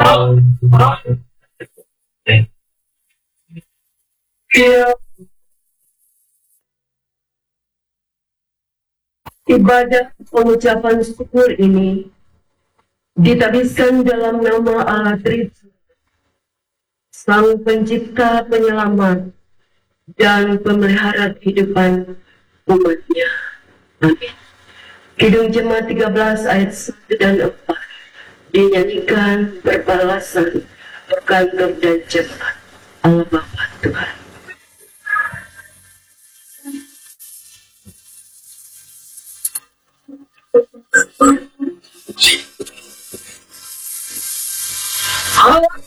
Ibadah pengucapan syukur ini ditabiskan dalam nama Allah Tritunggal, Sang Pencipta, Penyelamat, dan Pemelihara kehidupan umatnya. Amin. Kidung Jemaat 13 ayat 1 dan 4 dinyanyikan berbalasan berkantor dan jemaat Allah Bapa Tuhan. Allah